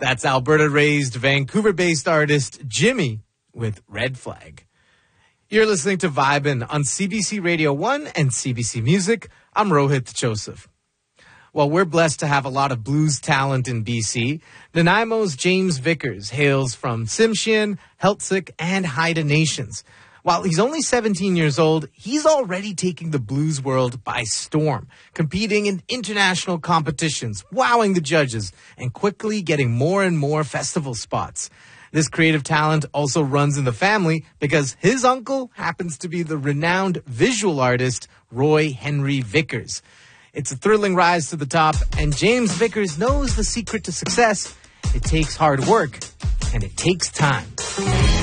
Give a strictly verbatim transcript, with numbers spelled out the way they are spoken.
That's Alberta-raised, Vancouver-based artist Jimmy with Red Flag. You're listening to Vibin' on C B C Radio one and C B C Music. I'm Rohit Joseph. Well, we're blessed to have a lot of blues talent in B C. Nanaimo's James Vickers hails from Tsimshian, Heiltsuk, and Haida Nations. While he's only seventeen years old, he's already taking the blues world by storm, competing in international competitions, wowing the judges, and quickly getting more and more festival spots. This creative talent also runs in the family because his uncle happens to be the renowned visual artist Roy Henry Vickers. It's a thrilling rise to the top, and James Vickers knows the secret to success. It takes hard work, and it takes time.